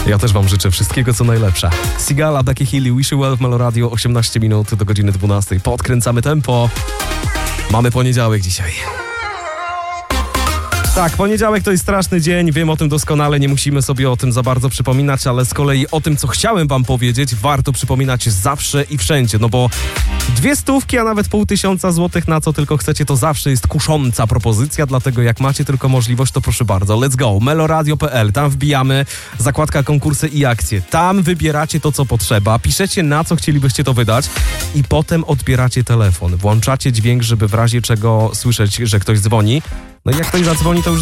Ja też wam życzę wszystkiego, co najlepsze. Sigala, Becky Hill, Wish You Well w Melo Radio, 18 minut do godziny 12. Podkręcamy tempo. Mamy poniedziałek dzisiaj. Tak, poniedziałek to jest straszny dzień, wiem o tym doskonale, nie musimy sobie o tym za bardzo przypominać, ale z kolei o tym, co chciałem wam powiedzieć, warto przypominać zawsze i wszędzie, no bo 200, a nawet 500 złotych, na co tylko chcecie, to zawsze jest kusząca propozycja, dlatego jak macie tylko możliwość, to proszę bardzo, let's go, meloradio.pl, tam wbijamy, zakładka konkursy i akcje, tam wybieracie to, co potrzeba, piszecie, na co chcielibyście to wydać i potem odbieracie telefon, włączacie dźwięk, żeby w razie czego słyszeć, że ktoś dzwoni. No i jak ktoś zadzwoni, to już